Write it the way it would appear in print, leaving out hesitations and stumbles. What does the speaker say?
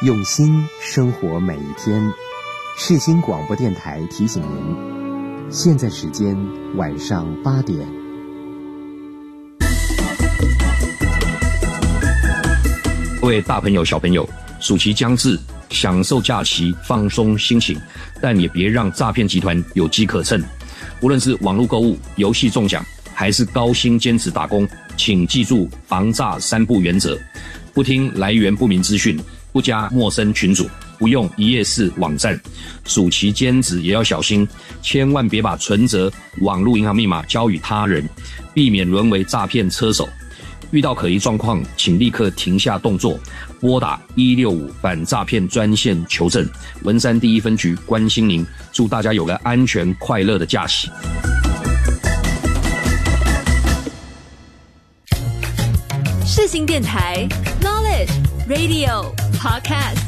用心生活每一天。世新广播电台提醒您，现在时间晚上8点。 各位大朋友小朋友，暑期将至，享受假期放松心情，但也别让诈骗集团有机可乘。无论是网络购物、游戏中奖，还是高薪兼职打工，请记住防诈3不原则：不听来源不明资讯，不加陌生群组，不用一页式网站。暑期兼职也要小心，千万别把存折、网络银行密码交予他人，避免沦为诈骗车手。遇到可疑状况，请立刻停下动作，拨打165反诈骗专线求证。文山第1分局关心您，祝大家有个安全快乐的假期。 世新电台 Knowledge Radio Podcast。